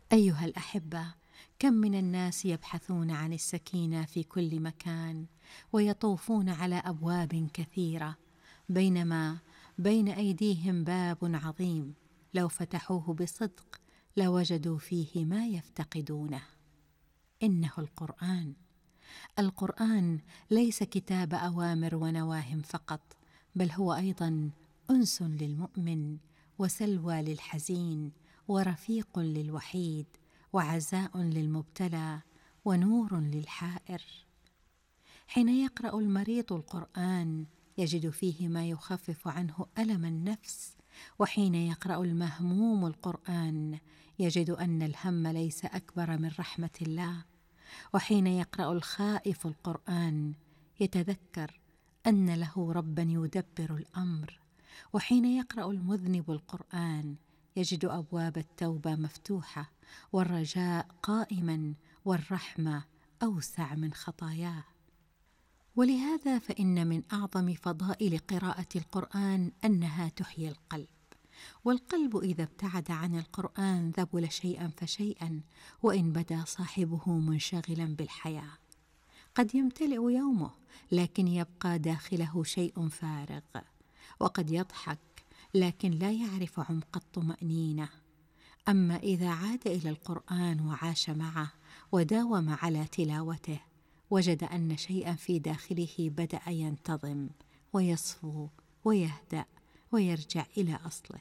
أيها الأحبة، كم من الناس يبحثون عن السكينة في كل مكان، ويطوفون على أبواب كثيرة، بينما بين أيديهم باب عظيم لو فتحوه بصدق لوجدوا فيه ما يفتقدونه. إنه القرآن. القرآن ليس كتاب أوامر ونواه فقط، بل هو أيضا أنس للمؤمن، وسلوى للحزين، ورفيق للوحيد، وعزاء للمبتلى، ونور للحائر. حين يقرأ المريض القرآن يجد فيه ما يخفف عنه ألم النفس، وحين يقرأ المهموم القرآن يجد أن الهم ليس أكبر من رحمة الله، وحين يقرأ الخائف القرآن يتذكر أن له ربا يدبر الأمر، وحين يقرأ المذنب القرآن يجد أبواب التوبة مفتوحة، والرجاء قائما، والرحمة أوسع من خطاياه. ولهذا فإن من أعظم فضائل قراءة القرآن أنها تحيي القلب، والقلب إذا ابتعد عن القرآن ذبل شيئا فشيئا، وإن بدا صاحبه منشغلا بالحياة. قد يمتلئ يومه لكن يبقى داخله شيء فارغ، وقد يضحك لكن لا يعرف عمق الطمأنينة. أما إذا عاد إلى القرآن وعاش معه وداوم على تلاوته وجد أن شيئا في داخله بدأ ينتظم ويصفو ويهدأ ويرجع إلى أصله.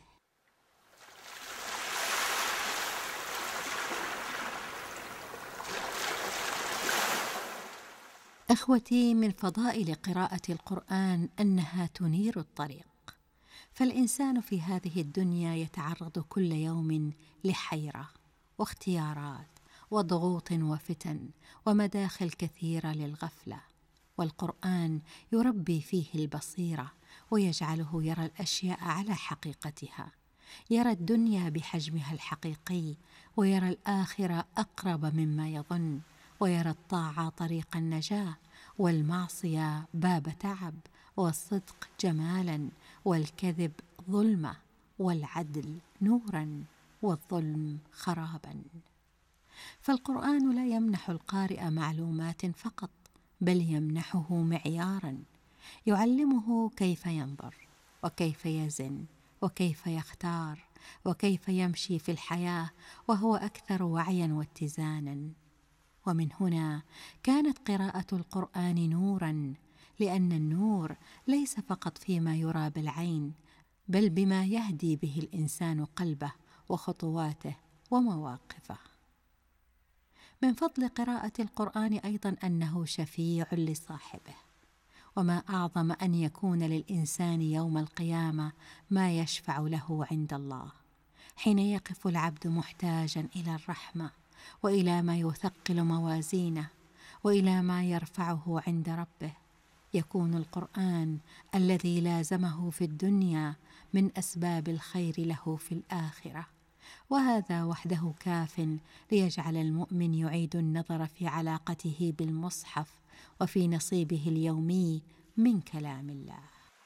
أخوتي، من فضائل قراءة القرآن أنها تنير الطريق، فالإنسان في هذه الدنيا يتعرض كل يوم لحيرة واختيارات وضغوط وفتن ومداخل كثيرة للغفلة، والقرآن يربي فيه البصيرة ويجعله يرى الأشياء على حقيقتها، يرى الدنيا بحجمها الحقيقي، ويرى الآخرة أقرب مما يظن، ويرى الطاعة طريق النجاة، والمعصية باب تعب، والصدق جمالا، والكذب ظلمة، والعدل نورا، والظلم خرابا. فالقرآن لا يمنح القارئ معلومات فقط، بل يمنحه معيارا يعلمه كيف ينظر، وكيف يزن، وكيف يختار، وكيف يمشي في الحياة وهو أكثر وعيا واتزانا. ومن هنا كانت قراءة القرآن نورا، لأن النور ليس فقط فيما يرى بالعين، بل بما يهدي به الإنسان قلبه وخطواته ومواقفه. من فضل قراءة القرآن أيضا أنه شفيع لصاحبه، وما أعظم أن يكون للإنسان يوم القيامة ما يشفع له عند الله، حين يقف العبد محتاجا إلى الرحمة، وإلى ما يثقل موازينه، وإلى ما يرفعه عند ربه. يكون القرآن الذي لازمه في الدنيا من أسباب الخير له في الآخرة، وهذا وحده كاف ليجعل المؤمن يعيد النظر في علاقته بالمصحف وفي نصيبه اليومي من كلام الله.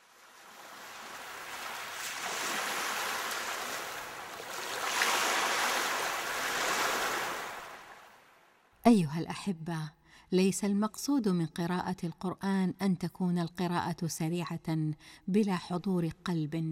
أيها الأحبة، ليس المقصود من قراءة القرآن أن تكون القراءة سريعة بلا حضور قلب